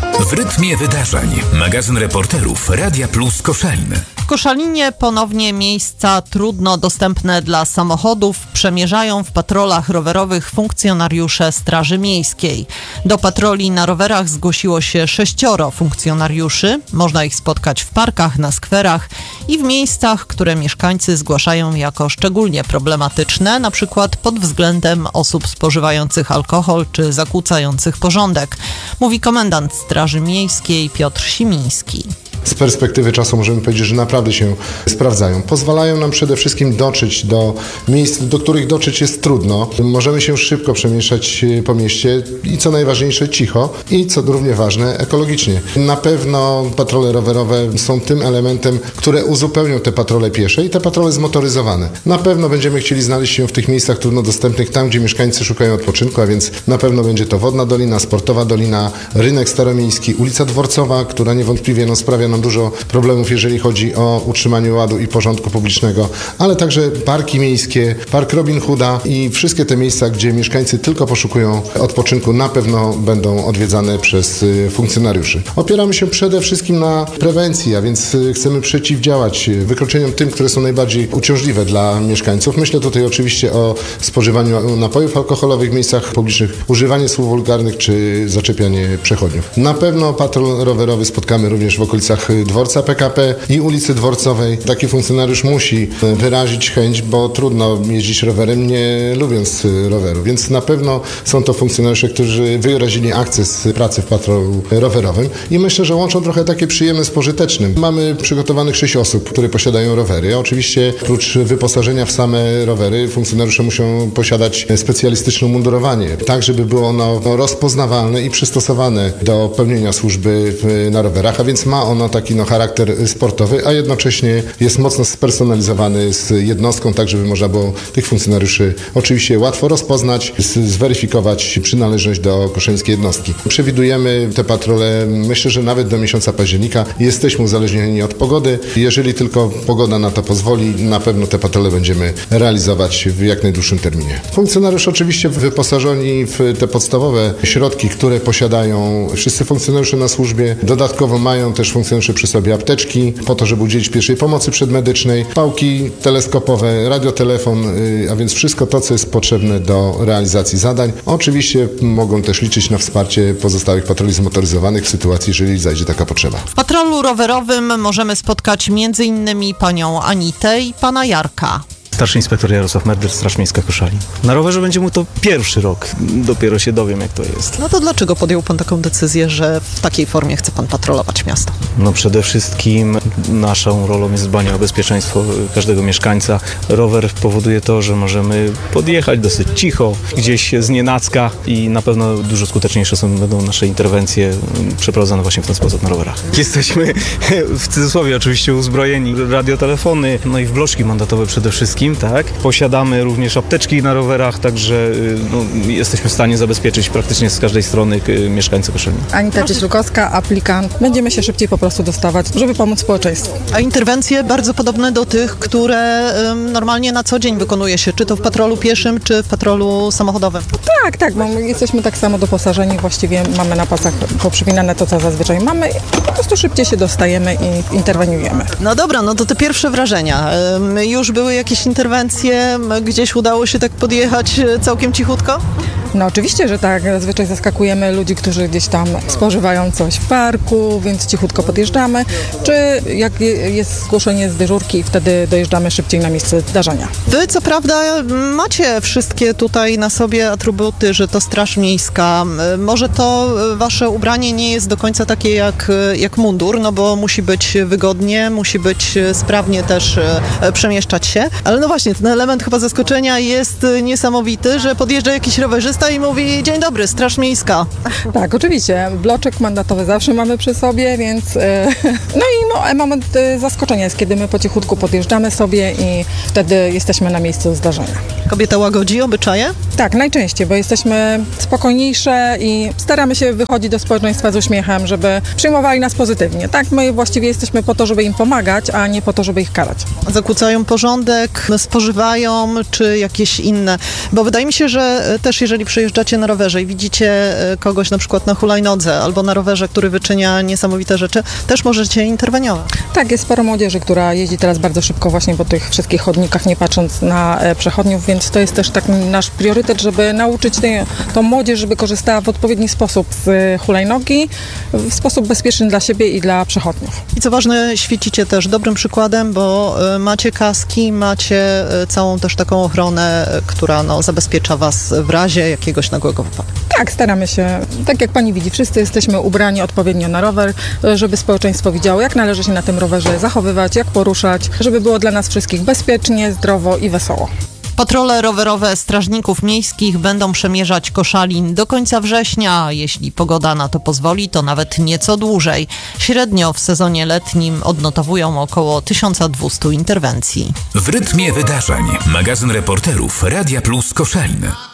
W rytmie wydarzeń. Magazyn reporterów Radia Plus Koszalin. W Koszalinie ponownie miejsca trudno dostępne dla samochodów przemierzają w patrolach rowerowych funkcjonariusze Straży Miejskiej. Do patroli na rowerach zgłosiło się 6 funkcjonariuszy. Można ich spotkać w parkach, na skwerach i w miejscach, które mieszkańcy zgłaszają jako szczególnie problematyczne, na przykład pod względem osób spożywających alkohol czy zakłócających porządek, mówi komendant Straży Miejskiej Piotr Simiński. Z perspektywy czasu możemy powiedzieć, że naprawdę się sprawdzają. Pozwalają nam przede wszystkim dotrzeć do miejsc, do których dotrzeć jest trudno. Możemy się szybko przemieszczać po mieście i co najważniejsze cicho i co równie ważne ekologicznie. Na pewno patrole rowerowe są tym elementem, które uzupełnią te patrole piesze i te patrole zmotoryzowane. Na pewno będziemy chcieli znaleźć się w tych miejscach trudno dostępnych, tam gdzie mieszkańcy szukają odpoczynku, a więc na pewno będzie to Wodna Dolina, Sportowa Dolina, Rynek Staromiejski, ulica Dworcowa, która niewątpliwie sprawia nam dużo problemów, jeżeli chodzi o utrzymanie ładu i porządku publicznego, ale także parki miejskie, Park Robin Hooda i wszystkie te miejsca, gdzie mieszkańcy tylko poszukują odpoczynku, na pewno będą odwiedzane przez funkcjonariuszy. Opieramy się przede wszystkim na prewencji, a więc chcemy przeciwdziałać wykroczeniom tym, które są najbardziej uciążliwe dla mieszkańców. Myślę tutaj oczywiście o spożywaniu napojów alkoholowych w miejscach publicznych, używanie słów wulgarnych czy zaczepianie przechodniów. Na pewno patrol rowerowy spotkamy również w okolicach dworca PKP i ulicy Dworcowej. Taki funkcjonariusz musi wyrazić chęć, bo trudno jeździć rowerem nie lubiąc roweru, więc na pewno są to funkcjonariusze, którzy wyrazili akces pracy w patrolu rowerowym i myślę, że łączą trochę takie przyjemne z pożytecznym. Mamy przygotowanych 6 osób, które posiadają rowery. Oczywiście oprócz wyposażenia w same rowery funkcjonariusze muszą posiadać specjalistyczne umundurowanie, tak żeby było ono rozpoznawalne i przystosowane do pełnienia służby na rowerach, a więc ma ono taki charakter sportowy, a jednocześnie jest mocno spersonalizowany z jednostką, tak żeby można było tych funkcjonariuszy oczywiście łatwo rozpoznać, zweryfikować przynależność do koszalińskiej jednostki. Przewidujemy te patrole, myślę, że nawet do miesiąca października. Jesteśmy uzależnieni od pogody. Jeżeli tylko pogoda na to pozwoli, na pewno te patrole będziemy realizować w jak najdłuższym terminie. Funkcjonariusze oczywiście wyposażeni w te podstawowe środki, które posiadają wszyscy funkcjonariusze na służbie. Dodatkowo mają też funkcjonariusze przy sobie apteczki po to, żeby udzielić pierwszej pomocy przedmedycznej, pałki teleskopowe, radiotelefon, a więc wszystko to, co jest potrzebne do realizacji zadań. Oczywiście mogą też liczyć na wsparcie pozostałych patroli zmotoryzowanych w sytuacji, jeżeli zajdzie taka potrzeba. W patrolu rowerowym możemy spotkać m.in. panią Anitę i pana Jarka. Starszy inspektor Jarosław Merder, Straż Miejska Koszalin. Na rowerze będzie mu to pierwszy rok. Dopiero się dowiem, jak to jest. No to dlaczego podjął pan taką decyzję, że w takiej formie chce pan patrolować miasto? No przede wszystkim naszą rolą jest dbanie o bezpieczeństwo każdego mieszkańca. Rower powoduje to, że możemy podjechać dosyć cicho, gdzieś znienacka i na pewno dużo skuteczniejsze będą nasze interwencje przeprowadzone właśnie w ten sposób na rowerach. Jesteśmy w cudzysłowie oczywiście uzbrojeni, radiotelefony, no i w bloczki mandatowe przede wszystkim. Tak. Posiadamy również apteczki na rowerach, także jesteśmy w stanie zabezpieczyć praktycznie z każdej strony mieszkańców Koszalina. Anita Cieślukowska, aplikant. Będziemy się szybciej po prostu dostawać, żeby pomóc społeczeństwu. A interwencje bardzo podobne do tych, które normalnie na co dzień wykonuje się, czy to w patrolu pieszym, czy w patrolu samochodowym? Tak, jesteśmy tak samo doposażeni, właściwie mamy na pasach poprzypinane to, co zazwyczaj mamy i po prostu szybciej się dostajemy i interweniujemy. No dobra, no to te pierwsze wrażenia. Już były jakieś interwencje? Gdzieś udało się tak podjechać całkiem cichutko? No oczywiście, że tak. Zazwyczaj zaskakujemy ludzi, którzy gdzieś tam spożywają coś w parku, więc cichutko podjeżdżamy. Czy jak jest zgłoszenie z dyżurki, wtedy dojeżdżamy szybciej na miejsce zdarzenia. Wy co prawda macie wszystkie tutaj na sobie atrybuty, że to Straż Miejska. Może to wasze ubranie nie jest do końca takie jak mundur, no bo musi być wygodnie, musi być sprawnie też przemieszczać się. Ale no właśnie, ten element chyba zaskoczenia jest niesamowity, że podjeżdża jakiś rowerzysta i mówi: dzień dobry, Straż Miejska. Tak, oczywiście. Bloczek mandatowy zawsze mamy przy sobie, więc moment zaskoczenia jest, kiedy my po cichutku podjeżdżamy sobie i wtedy jesteśmy na miejscu zdarzenia. Kobieta łagodzi obyczaje? Tak, najczęściej, bo jesteśmy spokojniejsze i staramy się wychodzić do społeczeństwa z uśmiechem, żeby przyjmowali nas pozytywnie. Tak, my właściwie jesteśmy po to, żeby im pomagać, a nie po to, żeby ich karać. Zakłócają porządek, spożywają, czy jakieś inne? Bo wydaje mi się, że też jeżeli przyjeżdżacie na rowerze i widzicie kogoś na przykład na hulajnodze albo na rowerze, który wyczynia niesamowite rzeczy, też możecie interweniować. Tak, jest sporo młodzieży, która jeździ teraz bardzo szybko właśnie po tych wszystkich chodnikach, nie patrząc na przechodniów, więc to jest też taki nasz priorytet, żeby nauczyć tą młodzież, żeby korzystała w odpowiedni sposób z hulajnogi, w sposób bezpieczny dla siebie i dla przechodniów. I co ważne, świecicie też dobrym przykładem, bo macie kaski, macie całą też taką ochronę, która zabezpiecza was w razie jakiegoś nagłego wypadku. Tak, staramy się. Tak jak pani widzi, wszyscy jesteśmy ubrani odpowiednio na rower, żeby społeczeństwo widziało, jak należy się na tym rowerze zachowywać, jak poruszać, żeby było dla nas wszystkich bezpiecznie, zdrowo i wesoło. Patrole rowerowe strażników miejskich będą przemierzać Koszalin do końca września. Jeśli pogoda na to pozwoli, to nawet nieco dłużej. Średnio w sezonie letnim odnotowują około 1200 interwencji. W rytmie wydarzeń. Magazyn reporterów Radia Plus Koszalin.